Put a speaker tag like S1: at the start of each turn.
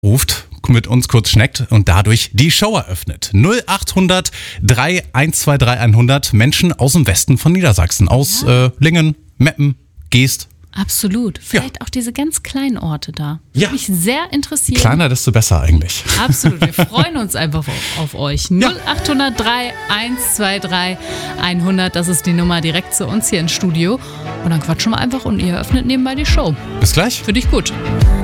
S1: ruft, mit uns kurz schnackt und dadurch die Show eröffnet. 0800 3123 100 Menschen aus dem Westen von Niedersachsen, aus Lingen, Meppen, Geest.
S2: Absolut. Vielleicht auch diese ganz kleinen Orte da.
S1: Ja.
S2: Mich sehr interessiert.
S1: Kleiner, desto besser eigentlich.
S2: Absolut. Wir freuen uns einfach auf euch. 0803 123 100. Das ist die Nummer direkt zu uns hier ins Studio. Und dann quatschen wir einfach und ihr öffnet nebenbei die Show.
S1: Bis gleich.
S2: Für dich gut.